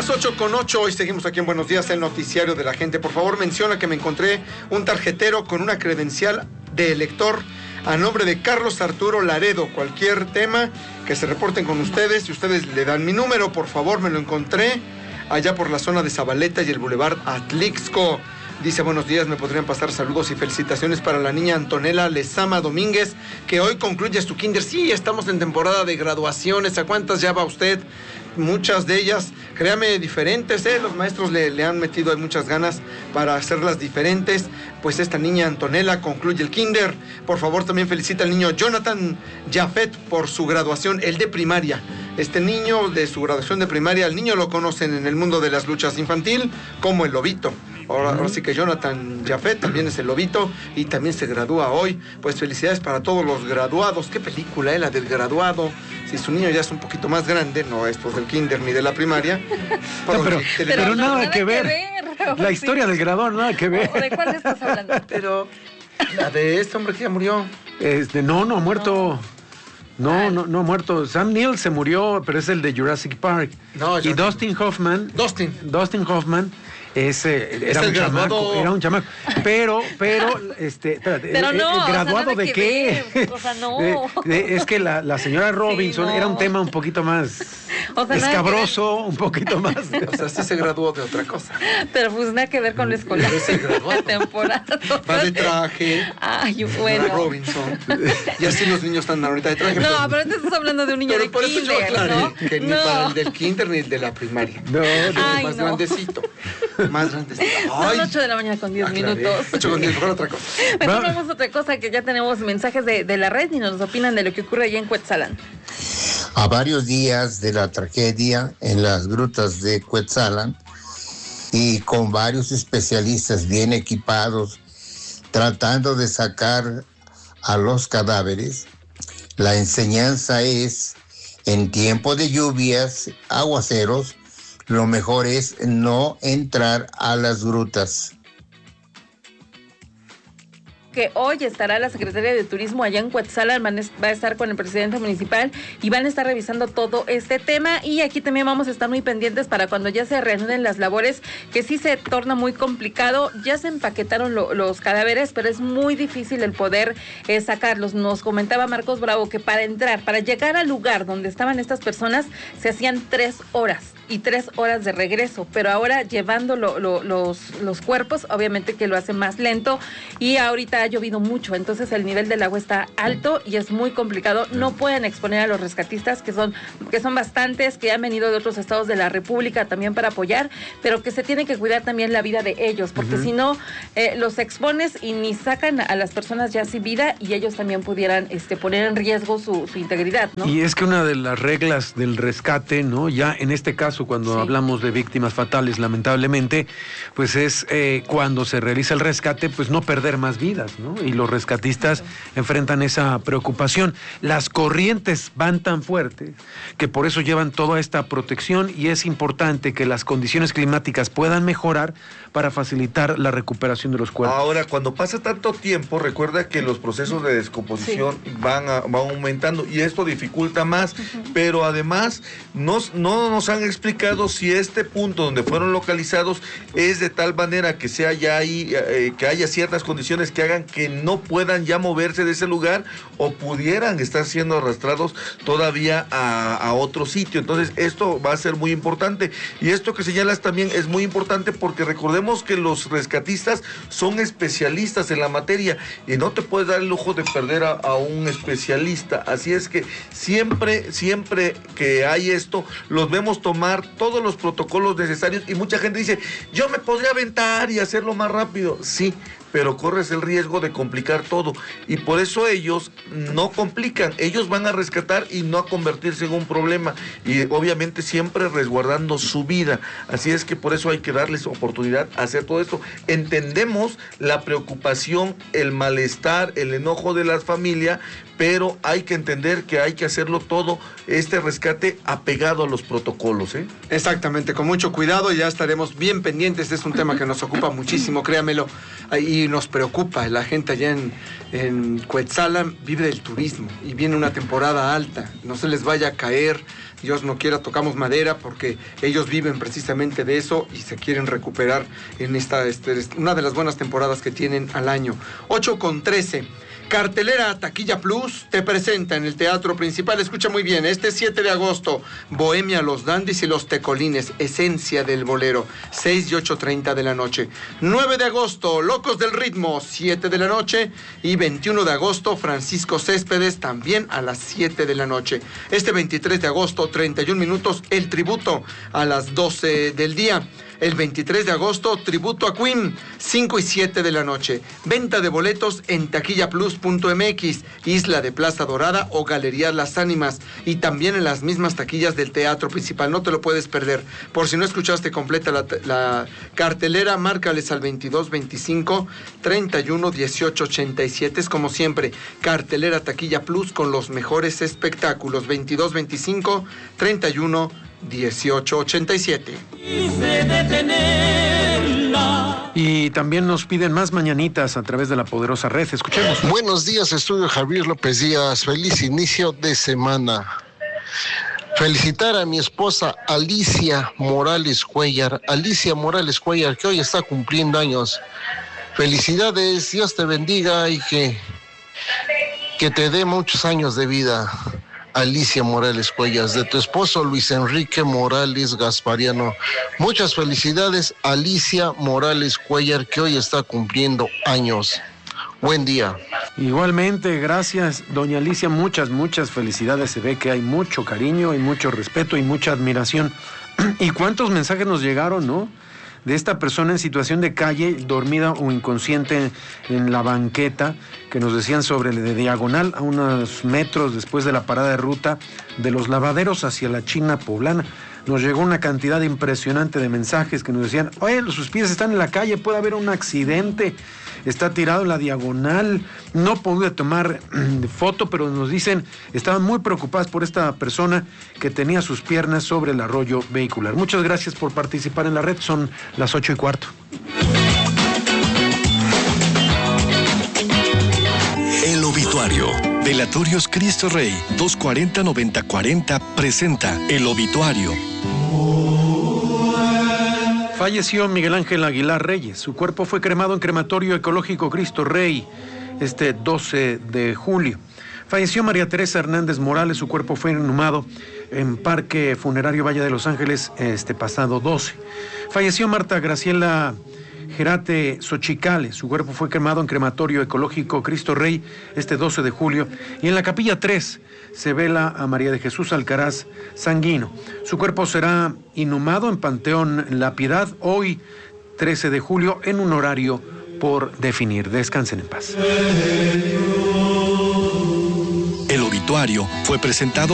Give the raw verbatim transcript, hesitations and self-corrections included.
las ocho con ocho, hoy seguimos aquí en Buenos Días, el noticiario de la gente. Por favor, menciona que me encontré un tarjetero con una credencial de elector a nombre de Carlos Arturo Laredo. Cualquier tema que se reporten con ustedes, si ustedes le dan mi número, por favor, me lo encontré allá por la zona de Zabaleta y el Boulevard Atlixco. Dice, buenos días, me podrían pasar saludos y felicitaciones para la niña Antonella Lezama Domínguez, que hoy concluye su kinder. Sí, estamos en temporada de graduaciones. ¿A cuántas ya va usted? Muchas de ellas, créame, diferentes, ¿eh? Los maestros le, le han metido hay muchas ganas para hacerlas diferentes. Pues esta niña Antonella concluye el kinder. Por favor, también felicita al niño Jonathan Jafet por su graduación, el de primaria. Este niño, de su graduación de primaria, el niño lo conocen en el mundo de las luchas infantil como el Lobito. Ahora, ahora sí que Jonathan Jafet también es el Lobito y también se gradúa hoy. Pues felicidades para todos los graduados. Qué película, ¿eh? La del graduado. Si su niño ya es un poquito más grande, no estos del kinder ni de la primaria. No, pero, pero, pero no, nada, nada que, que ver. ver. La historia sí. del graduado, nada que ver. ¿De cuál estás hablando? Pero la de este hombre que ya murió. Este, no, no ha muerto. No, no, no ha muerto. Sam Neill se murió, pero es el de Jurassic Park. No, y Dustin Hoffman. Dustin. Dustin Hoffman. Ese era un chamaco, graduado... era un chamaco, pero, pero, este, espérate, pero no, ¿el graduado o sea, de qué? Ver. O sea, no. de, de, es que la, la señora Robinson sí, no. era un tema un poquito más o sea, escabroso, un poquito más. O sea, sí se graduó de otra cosa. Pero pues nada que ver con lo escolar. Pero se graduó. La temporada. Va de traje. Ay, bueno. Robinson. Y así los niños están ahorita de traje. No, pero, pero te estás hablando de un niño pero de por kinder, eso yo aclaré, ¿no? que ni no. para el del kinder ni el de la primaria. No, no. Ay, más no. grandecito. Más grandecito. Son ocho de la mañana con diez minutos. ocho con diez, mejor otra cosa. Mejor vamos a otra cosa, que ya tenemos mensajes de, de la red y nos opinan de lo que ocurre allá en Cuetzalan. A varios días de la tragedia en las grutas de Cuetzalan y con varios especialistas bien equipados tratando de sacar a los cadáveres, la enseñanza es, en tiempo de lluvias, aguaceros, lo mejor es no entrar a las grutas. Que hoy estará la Secretaría de Turismo allá en Cuetzalan, va a estar con el presidente municipal y van a estar revisando todo este tema, y aquí también vamos a estar muy pendientes para cuando ya se reanuden las labores, que sí se torna muy complicado. Ya se empaquetaron lo, los cadáveres, pero es muy difícil el poder eh, sacarlos. Nos comentaba Marcos Bravo que para entrar, para llegar al lugar donde estaban estas personas, se hacían tres horas y tres horas de regreso, pero ahora llevando lo, lo, los, los cuerpos, obviamente que lo hace más lento, y ahorita ha llovido mucho, entonces el nivel del agua está alto y es muy complicado. No pueden exponer a los rescatistas, que son, que son bastantes, que han venido de otros estados de la República también para apoyar, pero que se tiene que cuidar también la vida de ellos, porque uh-huh. si no, eh, los expones y ni sacan a las personas ya sin vida, y ellos también pudieran este, poner en riesgo su, su integridad, ¿no? Y es que una de las reglas del rescate, ¿no? Ya en este caso, cuando sí. hablamos de víctimas fatales, lamentablemente, pues es eh, cuando se realiza el rescate, pues no perder más vidas, ¿no? Y los rescatistas sí. enfrentan esa preocupación. Las corrientes van tan fuertes que por eso llevan toda esta protección, y es importante que las condiciones climáticas puedan mejorar para facilitar la recuperación de los cuerpos. Ahora, cuando pasa tanto tiempo, recuerda que los procesos de descomposición sí. van, a, van aumentando, y esto dificulta más, uh-huh. pero además nos, no nos han explicado si este punto donde fueron localizados es de tal manera que sea ya ahí, eh, que haya ciertas condiciones que hagan que no puedan ya moverse de ese lugar, o pudieran estar siendo arrastrados todavía a, a otro sitio. Entonces esto va a ser muy importante, y esto que señalas también es muy importante, porque recordemos que los rescatistas son especialistas en la materia y no te puedes dar el lujo de perder a, a un especialista. Así es que siempre, siempre que hay esto, los vemos tomar todos los protocolos necesarios, y mucha gente dice, yo me podría aventar y hacerlo más rápido. Sí, pero corres el riesgo de complicar todo, y por eso ellos no complican, ellos van a rescatar y no a convertirse en un problema, y obviamente siempre resguardando su vida. Así es que por eso hay que darles oportunidad a hacer todo esto. Entendemos la preocupación, el malestar, el enojo de la familia, pero hay que entender que hay que hacerlo todo, este rescate apegado a los protocolos, ¿eh? Exactamente, con mucho cuidado, y ya estaremos bien pendientes. Este es un tema que nos ocupa muchísimo, créamelo, y nos preocupa. La gente allá en, en Cuetzalan vive del turismo y viene una temporada alta, no se les vaya a caer Dios no quiera, tocamos madera, porque ellos viven precisamente de eso y se quieren recuperar en esta, este, una de las buenas temporadas que tienen al año. ocho con trece. Cartelera Taquilla Plus te presenta en el Teatro Principal, escucha muy bien, este siete de agosto, Bohemia, Los Dandis y Los Tecolines, Esencia del Bolero, seis y ocho treinta de la noche. nueve de agosto, Locos del Ritmo, siete de la noche. Y veintiuno de agosto, Francisco Céspedes, también a las siete de la noche. Este veintitrés de agosto, treinta y un minutos, El Tributo, a las doce del día. El veintitrés de agosto, Tributo a Queen, cinco y siete de la noche. Venta de boletos en taquilla plus punto m x, Isla de Plaza Dorada o Galerías Las Ánimas. Y también en las mismas taquillas del Teatro Principal. No te lo puedes perder. Por si no escuchaste completa la, la cartelera, márcales al veintidós veinticinco treinta y uno dieciocho ochenta y siete. Es como siempre, Cartelera Taquilla Plus con los mejores espectáculos. veintidós veinticinco treinta y uno dieciocho ochenta y siete. Y también nos piden más mañanitas a través de la poderosa red. Escuchemos. Buenos días, estudio Javier López Díaz. Feliz inicio de semana. Felicitar a mi esposa Alicia Morales Cuellar. Alicia Morales Cuellar, que hoy está cumpliendo años. Felicidades, Dios te bendiga y que, que te dé muchos años de vida. Alicia Morales Cuellas, de tu esposo Luis Enrique Morales Gaspariano. Muchas felicidades, Alicia Morales Cuellar, que hoy está cumpliendo años. Buen día. Igualmente, gracias, doña Alicia, muchas, muchas felicidades. Se ve que hay mucho cariño, hay mucho respeto y mucha admiración. ¿Y cuántos mensajes nos llegaron, no? De esta persona en situación de calle, dormida o inconsciente en la banqueta, que nos decían sobre el de Diagonal, a unos metros después de la parada de ruta de los lavaderos hacia la China Poblana. Nos llegó una cantidad impresionante de mensajes que nos decían, oye, sus pies están en la calle, puede haber un accidente, está tirado en la Diagonal. No pude tomar foto, pero nos dicen, estaban muy preocupadas por esta persona que tenía sus piernas sobre el arroyo vehicular. Muchas gracias por participar en la red, son las ocho y cuarto. El obituario. Velatorios Cristo Rey, doscientos cuarenta noventa cuarenta presenta El obituario. Falleció Miguel Ángel Aguilar Reyes. Su cuerpo fue cremado en Crematorio Ecológico Cristo Rey este doce de julio. Falleció María Teresa Hernández Morales. Su cuerpo fue inhumado en Parque Funerario Valle de Los Ángeles este pasado doce. Falleció Marta Graciela Gerate Xochicale. Su cuerpo fue cremado en Crematorio Ecológico Cristo Rey este doce de julio. Y en la capilla tres se vela a María de Jesús Alcaraz Sanguino. Su cuerpo será inhumado en Panteón La Piedad hoy trece de julio en un horario por definir. Descansen en paz. El obituario fue presentado